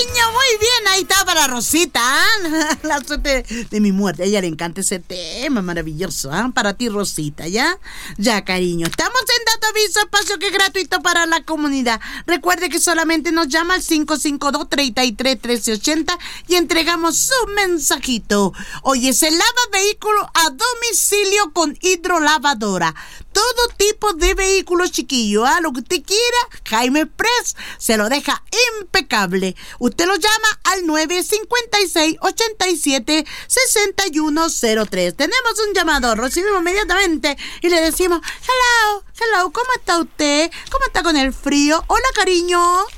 cariño, muy bien, ahí está para Rosita, ¿eh? La suerte de mi muerte, a ella le encanta ese tema maravilloso, ¿eh? Para ti, Rosita, ¿ya? Ya, cariño, estamos en Dato Aviso, espacio que es gratuito para la comunidad. Recuerde que solamente nos llama al 552-33-1380 y entregamos su mensajito. Oye, se lava vehículo a domicilio con hidrolavadora. Todo tipo de vehículos, chiquillo, ¿ah? Lo que usted quiera, Jaime Express se lo deja impecable. Usted lo llama al 956-87-6103. Tenemos un llamador, recibimos inmediatamente y le decimos, hello, ¿cómo está usted? ¿Cómo está con el frío? Hola, cariño.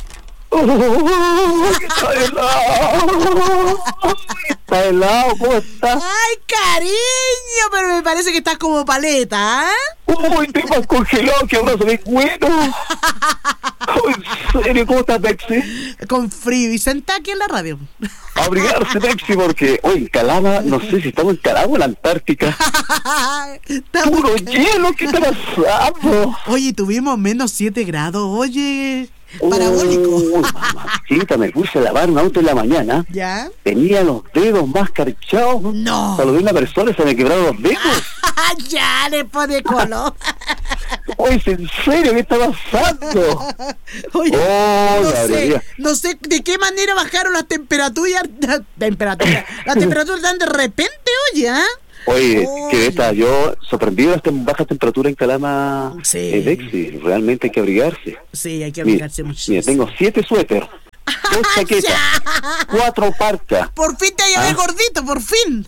Está helado. Está helado, ¿cómo estás? Ay, cariño, pero me parece que estás como paleta, ¿eh? Uy, estoy más congelado que abrazo de cuero. En serio, ¿cómo estás, Pepsi? Con frío y sentada aquí en la radio. Abrigarse, Pepsi, porque hoy en Calama, no sé si estamos en Calama o en la Antártica. Puro hielo, ¿qué está pasando? Oye, tuvimos menos 7 grados, oye... Parabólico. Mamacita, me puse a lavar un auto en la mañana. ¿Ya? Tenía los dedos más carchados. No. Saludé a una persona y se me quebraron los dedos. Ya le pone color. Oye, ¿en serio? ¿Qué está pasando? Oye, oh, no sé de qué manera bajaron las temperaturas. Las temperaturas tan de repente, oye, ¿ah? Oye, que está yo sorprendido de las bajas temperaturas en Calama. Sí. Bexi, realmente hay que abrigarse. Sí, hay que abrigarse muchísimo. Mira, tengo 7 suéteres, 2 chaquetas, 4 parcas. Por fin te llevé gordito, por fin.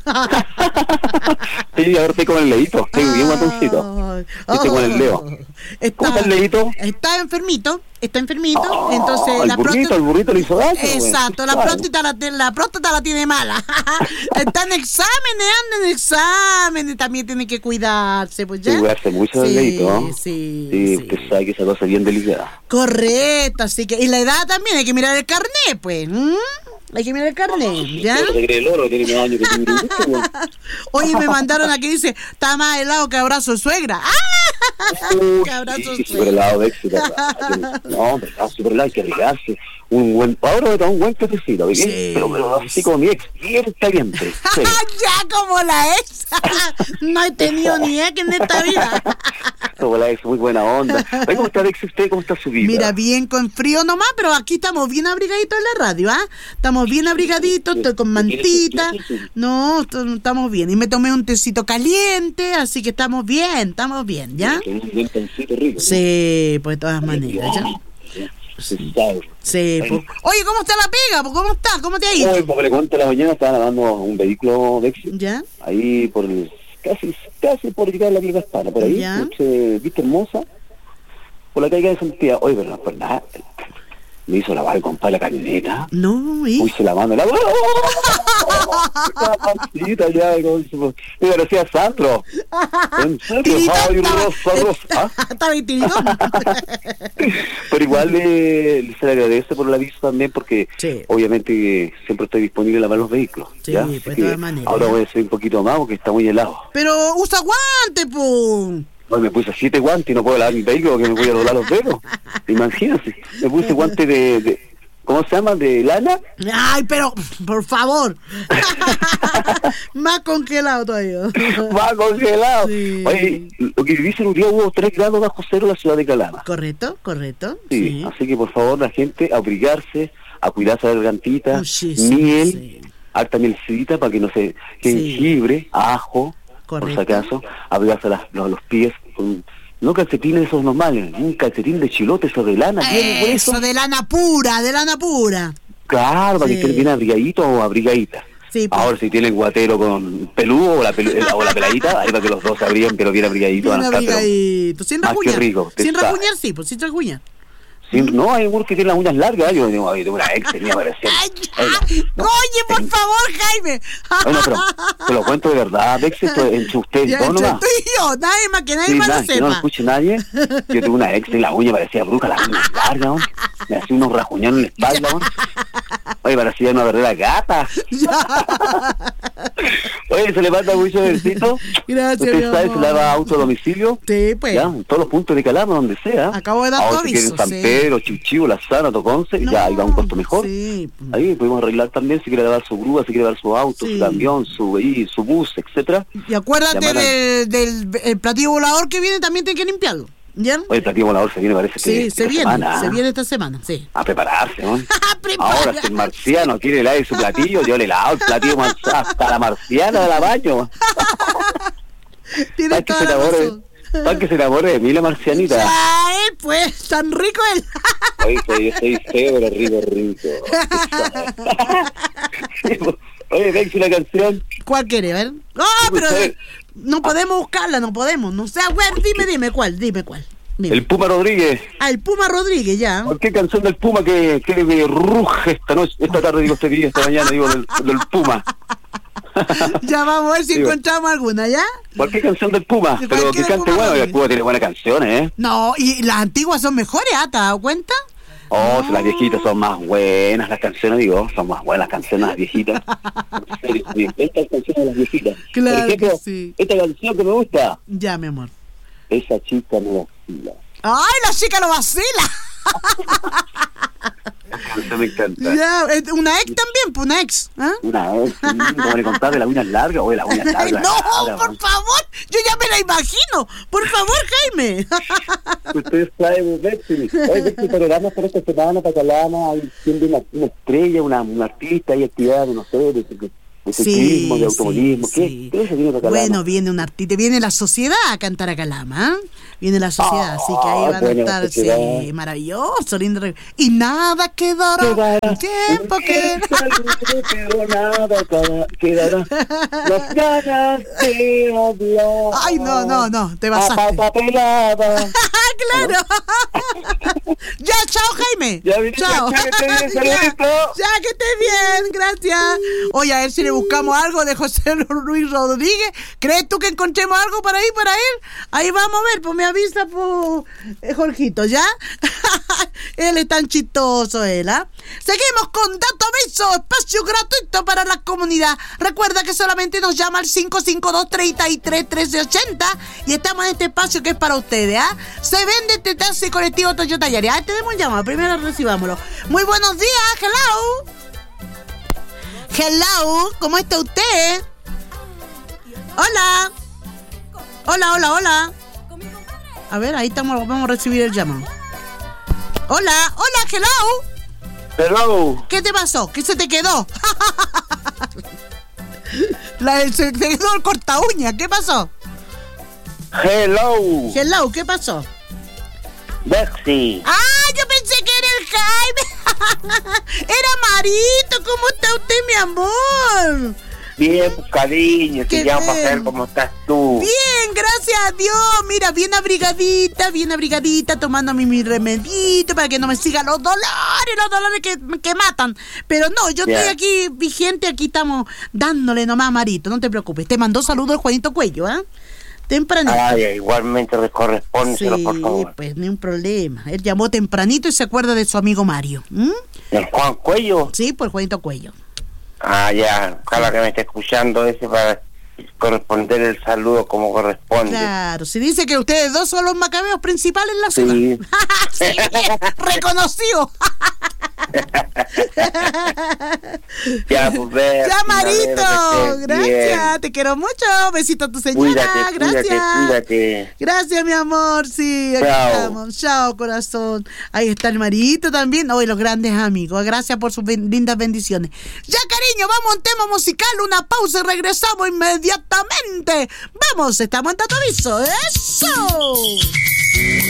Sí, a ver, estoy con el leíto, estoy bien guatoncito. Estoy con el leo. ¿Cómo está el leíto? Está enfermito, entonces el burrito le hizo daño. Exacto, la próstata la tiene mala. Está en exámenes, anda en exámenes, también tiene que cuidarse, pues ya. Sí, cuidarse mucho del leíto, ¿no? Sí. Usted sabe que esa cosa es bien delicada. Correcto, así que, y la edad también, hay que mirar el carnet, pues. Hay que mirar el carnet, ¿ya? Se cree el oro, tiene más años que tiene. Oye, me mandaron aquí, dice, está más helado que abrazo de suegra. ¡Que abrazo de suegra! Súper helado de éxito. No, pero está súper helado, hay que abrigarse. Ahora me tomo un buen cafecito, ¿bien? Sí, pero así como mi ex, bien caliente. Sí. Ya como la ex. No he tenido ni ex en esta vida. Como la ex, muy buena onda. ¿Cómo está ex usted? ¿Cómo está su vida? Mira, bien con frío nomás, pero aquí estamos bien abrigaditos en la radio, ¿ah? Estamos bien abrigaditos, estoy con mantita. No, estamos bien. Y me tomé un tecito caliente, así que estamos bien, ¿ya? Un buen pancito rico. Sí, pues de todas maneras, ¿ya? Sí, pues. Oye, ¿cómo está la pega? ¿Cómo está? ¿Cómo te ha ido? Hoy, porque le cuento, la mañana estaba lavando un vehículo de éxito. ¿Ya? Ahí por el... Casi por llegar a la Villa Hispana, por ahí, Vista Hermosa, por la calle de Santiago. Oye, pero no por nada. Me hizo lavar el compadre la camioneta. No, ¿y? Puse la mano, me parecía Sandro. En serio, ay, rosa. Estaba tiritón. Pero igual se le agradece por el aviso también, porque obviamente siempre estoy disponible a lavar los vehículos. Sí, ¿ya? pues de todas maneras. Ahora voy a hacer un poquito más porque está muy helado. Pero usa guante, po. Hoy me puse 7 guantes y no puedo lavar mi vehículo porque me voy a doblar los dedos. Imagínate, me puse guantes de ¿cómo se llama? ¿De lana? Ay, pero, por favor. Más congelado todavía. Más congelado. Sí. Oye, lo que dicen un día hubo 3 grados bajo cero en la ciudad de Calama. Correcto. Sí, así que por favor la gente a abrigarse, a cuidarse de la gargantita, muchísimo, miel, harta mielcita para que no se jengibre, ajo. Correcto. Por si acaso, abrigarse los pies con, no calcetines esos normales, un calcetín de chilote, eso de lana. Eso, de lana pura. Claro, para que estén bien abrigaditos o abrigaditas. Sí, pues. Ahora si tienen guatero con peludo o la peladita, ahí para que los dos se abriguen, pero bien abrigaditos. Bien abrigaditos, sin rasguñar. Rico, sin rasguñar, sí, pues sin rasguñar. No, hay algunos que tienen las uñas largas. Yo digo, de una ex tenía parecer. Oye, por favor, Jaime. Bueno, pero te lo cuento de verdad, ex, esto entre ustedes y todo nomás. Tú y yo, nadie más que nadie más lo sepa. Que no lo escuche nadie. Yo tuve una ex y la uña parecía bruja, la uña larga, ¿no? Me hacía unos rajuñones en la espalda, ¿no? Oye, para así ya no agarré la gata. Oye, se le manda mucho besito. Gracias, usted sabe, se le da auto a domicilio. Sí, pues. Ya, en todos los puntos de Calama, donde sea. Acabo de dar ahora todo si quieren aviso, San sí. Pedro, Chichivo, La Sana, Toconce, No, ya ahí va un costo mejor. sí. Ahí podemos arreglar también si quiere llevar su grúa, si quiere llevar su auto, Sí. su camión, su bus, etcétera. Y acuérdate Llamar al- del el platillo volador que viene, también tiene que limpiarlo. ¿Ya? Oye, el platillo volador se viene, parece Sí, que se esta viene, semana, se viene esta semana, sí. a prepararse, ¿no? Prepara. Ahora, si el marciano quiere helado su platillo, yo le lavo el platillo hasta la marciana de la baño. Tienes toda la razón. Para que se enamore de mí la marcianita. Ya, pues, tan rico él. Oye, soy feo, pero rico. Oye, ven una canción. ¿Cuál quiere? A ver. No, pero no podemos buscarla, no podemos. No sé, bueno, dime cuál. Dime. El Puma Rodríguez. Ah, el Puma Rodríguez, ya. ¿Por qué canción del Puma que ruge esta tarde, digo, este día, esta mañana, digo, del Puma? Ya vamos a ver si Digo, encontramos alguna, ¿ya? ¿Cuál canción del Puma? ¿De Pero que cualquier cante Puma bueno, y el Rodríguez? Puma tiene buenas canciones, ¿eh? No, y las antiguas son mejores, ¿ah? ¿Te has dado cuenta? Oh, si las viejitas son más buenas las canciones, digo, son más buenas las canciones las viejitas. En serio, me encantan las canciones de las viejitas. Claro Por ejemplo, que sí. esta canción que me gusta, Ya, mi amor. Esa chica no vacila. ¡Ay, la chica lo vacila! Esa canción me encanta. Ya, una ex también, pues una ex. ¿Ah? Una vez, sí, como le contaste, las uñas largas, oye, las uñas Ay, largas. no, largas, por favor, yo ya me la imagino. Por favor, Jaime. Ustedes saben, Betsy. Oye, Betsy, programas para esta semana, para Calama, hay siempre una estrella, una artista, hay actividades, no sé, de ciclismo, de automovilismo. sí. ¿Qué se viene para Calama? Bueno, viene un artista, viene la sociedad a cantar a Calama, ¿eh? Viene la sociedad, así que ahí van a bueno, estar, sociedad. sí, maravilloso, lindo. Y nada quedará, el tiempo que... Pero nada quedará, las ganas de hablar. Ay, no, te basaste. Papelada. Claro. Ya, chao, Jaime. Ya, mi Chao. niña, que estés bien, Ya, saludito. ya, que estés bien, gracias. Oye, a ver si le buscamos algo de José Luis Rodríguez. ¿Crees tú que encontremos algo para ahí, para él? Ahí vamos a ver, pues me avisa, pues, Jorgito, ¿ya? Él es tan chistoso, él, ¿ah? Seguimos con Dato Aviso, espacio gratuito para la comunidad. Recuerda que solamente nos llama al 552-33-1380 y estamos en este espacio que es para ustedes, ¿ah? Se vende este taxi colectivo Toyota Yaris. Ah, tenemos un llamado, primero recibámoslo. Muy buenos días, hello, ¿cómo está usted? Hola. A ver, ahí estamos, vamos a recibir el llamado. Hola, Hello. ¿qué te pasó? ¿Qué se te quedó? Se te quedó el corta uña, ¿qué pasó? Hello. ¿Qué pasó? Betsy. ¡Ah! Yo pensé que era el Jaime. Era Marito. ¿Cómo está usted, mi amor? Bien, cariño, Qué te llamo para bien. saber cómo estás tú. Bien, gracias a Dios. Mira, bien abrigadita, tomando mi remedito para que no me sigan los dolores que matan. Pero no, yo Bien. estoy aquí vigente, aquí estamos dándole nomás a Marito, no te preocupes. Te mandó saludos el Juanito Cuello, ¿ah? Tempranito. Ay, igualmente le corresponde, Sí, por favor. pues ni un problema. Él llamó tempranito y se acuerda de su amigo Mario. ¿Mm? ¿El Juan Cuello? Sí, por Juanito Cuello. Ah, ya, ojalá que me esté escuchando ese para corresponder el saludo como corresponde. Claro, si dice que ustedes dos son los macabeos principales en la Sí. ciudad. Sí, reconocido. Ya, pues, Betsy, Ya, me Marito, alegro que estés gracias, bien. te quiero mucho. Besito a tu señora, gracias. Cuídate. Gracias, mi amor, sí, aquí Chao. estamos. Chao, corazón. Ahí está el Marito también. Hoy los grandes amigos. Gracias por sus lindas bendiciones. Ya, cariño, vamos a un tema musical, una pausa y regresamos inmediatamente. Vamos, estamos en Dato Aviso. ¡Eso!